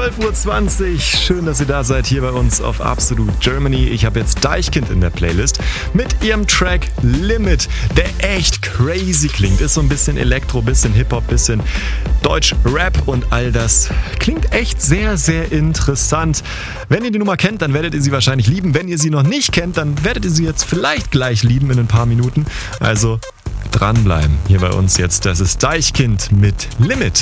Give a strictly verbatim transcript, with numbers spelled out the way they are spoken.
zwölf Uhr zwanzig. Schön, dass ihr da seid hier bei uns auf Absolute Germany. Ich habe jetzt Deichkind in der Playlist mit ihrem Track Limit, der echt crazy klingt. Ist so ein bisschen Elektro, bisschen Hip-Hop, bisschen Deutsch-Rap und all das klingt echt sehr, sehr interessant. Wenn ihr die Nummer kennt, dann werdet ihr sie wahrscheinlich lieben. Wenn ihr sie noch nicht kennt, dann werdet ihr sie jetzt vielleicht gleich lieben in ein paar Minuten. Also dranbleiben hier bei uns jetzt. Das ist Deichkind mit Limit.